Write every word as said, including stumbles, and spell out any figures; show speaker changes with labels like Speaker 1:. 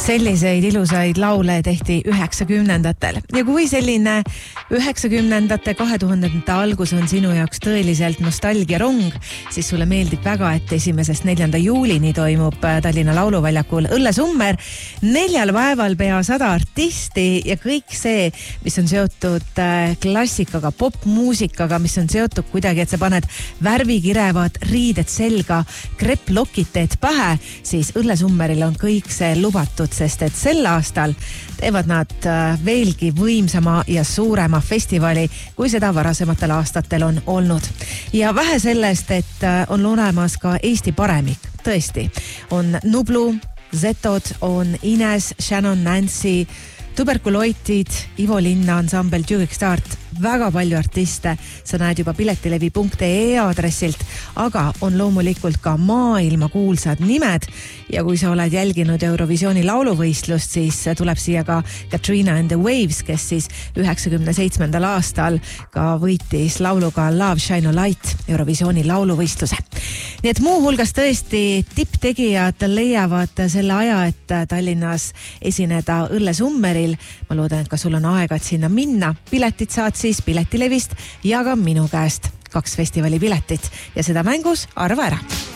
Speaker 1: Selliseid ilusaid laule tehti üheksakümnendatel ja kui selline üheksakümnendate kahe tuhandete algus on sinu jaoks tõeliselt nostalgiarong, siis sulle meeldib väga, et esimesest neljanda juulini toimub Tallinna Lauluväljakul Õllesummer. Neljal päeval pea sada artisti ja kõik see, mis on seotud klassikaga, popmuusikaga, mis on seotud kuidagi, et sa paned värvikirevad riided selga, krepplokid teed pähe, siis Õllesummeril on kõik see lubatud, sest et sel aastal teevad nad veelgi võimsama ja suurema festivali, kui seda varasematel aastatel on olnud. Ja vähe sellest, et on olemas ka Eesti paremik. Tõesti, on Nublu, Zetod, on Ines, Shannon, Nancy, Tuberkuloitid, Ivo Linna, ansambel Jugik Start, väga palju artiste, sa näed juba piletilevi punkt ee aadressilt, aga on loomulikult ka maailma kuulsad nimed ja kui sa oled jälginud Eurovisiooni lauluvõistlust, siis tuleb siia ka Katrina and the Waves, kes siis üheksakümne seitsmendal aastal ka võitis lauluga Love Shine a Light Eurovisiooni lauluvõistluse. Nii et muu hulgas tõesti tipptegijad leiavad selle aja, et Tallinnas esineda Õllesummeril. Ma loodan, et ka sul on aega, et sinna minna. Piletid saad siis piletilevist ja ka minu käest kaks festivali piletit ja seda mängus arva ära.